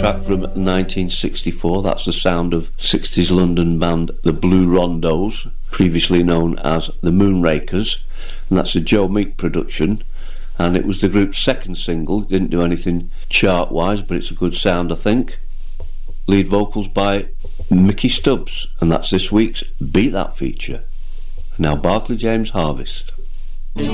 track from 1964. That's the sound of 60s London band The Blue Rondos, previously known as the Moonrakers, and that's a Joe Meek production, and it was the group's second single. Didn't do anything chart wise, but it's a good sound, I think. Lead vocals by Mickey Stubbs, and that's this week's Beat That feature. Now Barclay James Harvest.